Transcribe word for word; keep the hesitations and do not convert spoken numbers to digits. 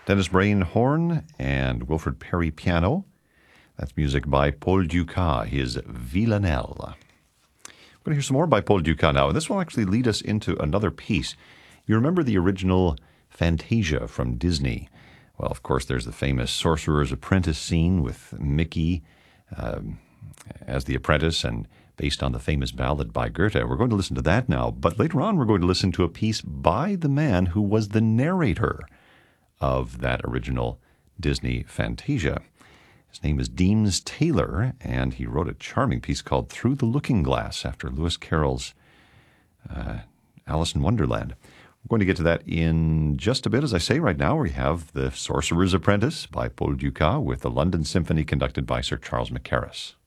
Dennis Brain horn and Wilfred Perry piano. That's music by Paul Dukas, his Villanelle. We're going to hear some more by Paul Dukas now, and this will actually lead us into another piece. You remember the original Fantasia from Disney? Well, of course, there's the famous Sorcerer's Apprentice scene with Mickey um, as the apprentice and based on the famous ballad by Goethe. We're going to listen to that now, but later on we're going to listen to a piece by the man who was the narrator of that original Disney Fantasia. His name is Deems Taylor, and he wrote a charming piece called Through the Looking Glass after Lewis Carroll's uh, Alice in Wonderland. We're going to get to that in just a bit. As I say, right now we have The Sorcerer's Apprentice by Paul Dukas with the London Symphony conducted by Sir Charles Mackerras.